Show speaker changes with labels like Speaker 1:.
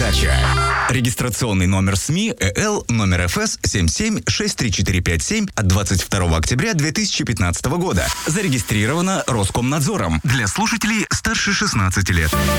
Speaker 1: передача. Регистрационный номер СМИ ЭЛ номер ФС 77-63457 от 22 октября 2015 года. Зарегистрировано Роскомнадзором для слушателей старше 16 лет.